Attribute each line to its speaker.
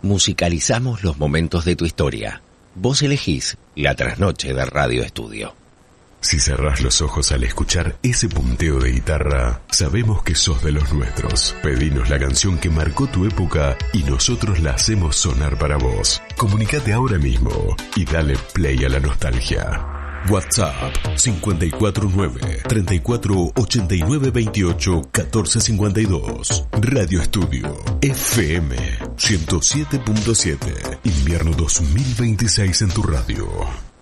Speaker 1: Musicalizamos los momentos de tu historia. Vos elegís la trasnoche de Radio Estudio.
Speaker 2: Si cerrás los ojos al escuchar ese punteo de guitarra, sabemos que sos de los nuestros. Pedinos la canción que marcó tu época y nosotros la hacemos sonar para vos. Comunicate ahora mismo y dale play a la nostalgia. WhatsApp 549-348928-1452. Radio Estudio FM 107.7. Invierno 2026 en tu radio.